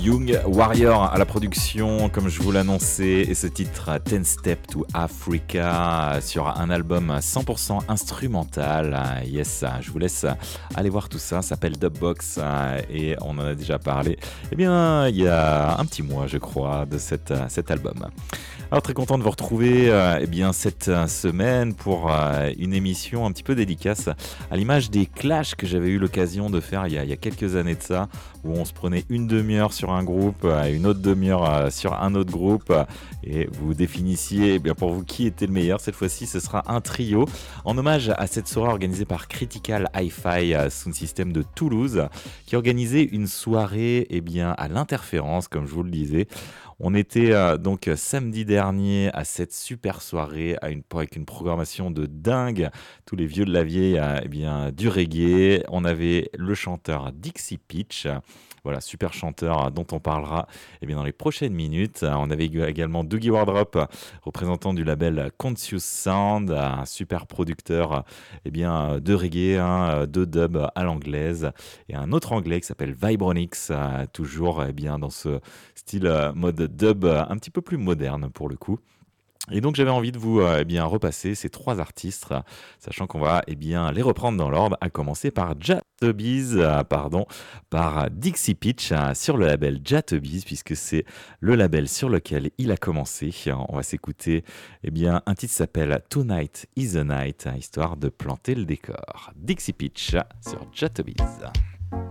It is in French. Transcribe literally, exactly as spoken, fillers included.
Young Warrior à la production, comme je vous l'annonçais, et ce titre ten Step to Africa sur un album cent pour cent instrumental. Yes, je vous laisse aller voir tout ça, ça s'appelle Dubbox et on en a déjà parlé eh bien, il y a un petit mois, je crois, de cette, cet album. Alors très content de vous retrouver euh, eh bien, cette euh, semaine pour euh, une émission un petit peu dédicace à l'image des clashs que j'avais eu l'occasion de faire il y a, il y a quelques années de ça, où on se prenait une demi-heure sur un groupe, euh, une autre demi-heure euh, sur un autre groupe, euh, et vous définissiez eh bien, pour vous qui était le meilleur. Cette fois-ci, ce sera un trio en hommage à cette soirée organisée par Critical Hi-Fi euh, Sound System de Toulouse, qui organisait une soirée eh bien, à l'interférence, comme je vous le disais. On était euh, donc samedi dernier à cette super soirée à une, avec une programmation de dingue. Tous les vieux de la vieille, euh, eh bien, du reggae. On avait le chanteur Dixie Peach. Voilà, super chanteur dont on parlera eh bien, dans les prochaines minutes. On avait également Dougie Wardrop, représentant du label Conscious Sound, un super producteur eh bien, de reggae, hein, de dub à l'anglaise, et un autre anglais qui s'appelle Vibronix, toujours eh bien, dans ce style mode dub un petit peu plus moderne pour le coup. Et donc j'avais envie de vous euh, eh bien, repasser ces trois artistes, sachant qu'on va eh bien, les reprendre dans l'ordre, à commencer par Jattebees, euh, pardon, par Dixie Peach euh, sur le label Jattebees, puisque c'est le label sur lequel il a commencé. On va s'écouter eh bien, un titre qui s'appelle Tonight is the Night, histoire de planter le décor. Dixie Peach sur Jattebees.